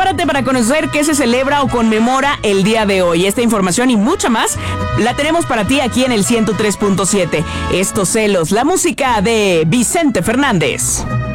prepárate para conocer qué se celebra o conmemora el día de hoy. Esta información y mucha más la tenemos para ti aquí en el 103.7. Estos celos, la música de Vicente Fernández.